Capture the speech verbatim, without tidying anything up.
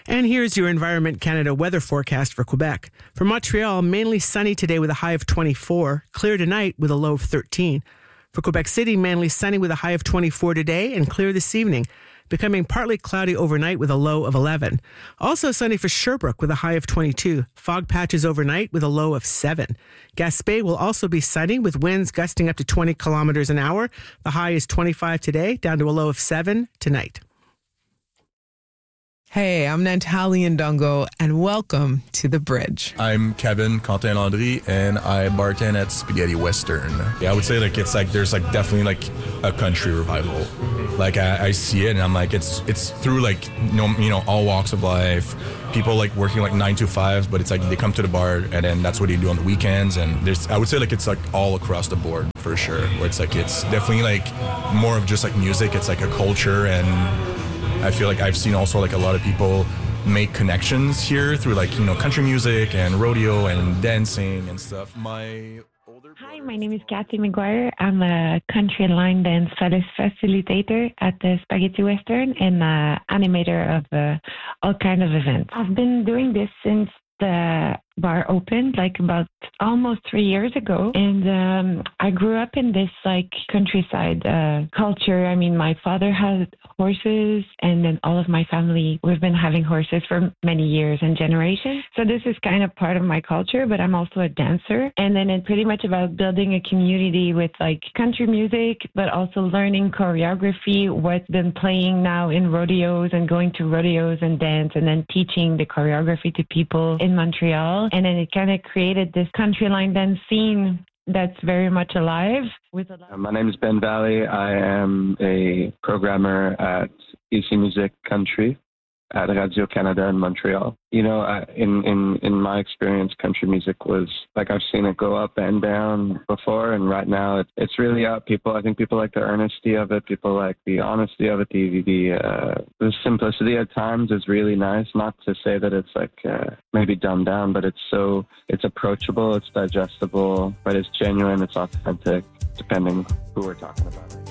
And here's your Environment Canada weather forecast for Quebec. For Montreal, mainly sunny today with a high of twenty-four, clear tonight with a low of thirteen. For Quebec City, mainly sunny with a high of twenty-four today and clear this evening, becoming partly cloudy overnight with a low of eleven. Also sunny for Sherbrooke with a high of twenty-two. Fog patches overnight with a low of seven. Gaspé will also be sunny with winds gusting up to twenty kilometers an hour. The high is twenty-five today, down to a low of seven tonight. Hey, I'm Nantali Ndongo, and welcome to The Bridge. I'm Kevin Quentin-Landry, and I bartend at Spaghetti Western. Yeah, I would say like it's like there's like definitely like a country revival. Like I, I see it, and I'm like it's it's through like you know, you know all walks of life. People like working like nine to fives, but it's like they come to the bar, and then that's what they do on the weekends. And there's I would say like it's like all across the board for sure. Where it's like it's definitely like more of just like music. It's like a culture and. I feel like I've seen also like a lot of people make connections here through like, you know, country music and rodeo and dancing and stuff. My older Hi, my name is Kathy McGuire. I'm a country line dance facilitator at the Spaghetti Western and uh, animator of uh, all kinds of events. I've been doing this since the bar opened like about almost three years ago, and um, I grew up in this like countryside uh, culture. I mean, my father had horses, and then all of my family, we've been having horses for many years and generations. So this is kind of part of my culture, but I'm also a dancer. And then it's pretty much about building a community with like country music, but also learning choreography, what's been playing now in rodeos and going to rodeos and dance, and then teaching the choreography to people in Montreal. And then it kind of created this country line dance scene that's very much alive. With a lot- My name is Ben Valley. I am a programmer at E C Music Country at Radio-Canada in Montreal. You know, I, in, in, in my experience, country music was, like, I've seen it go up and down before, and right now it, it's really up. People, I think people like the earnesty of it. People like the honesty of it. The, the, uh, the simplicity at times is really nice. Not to say that it's, like, uh, maybe dumbed down, but it's so, it's approachable, it's digestible, but it's genuine, it's authentic, depending who we're talking about.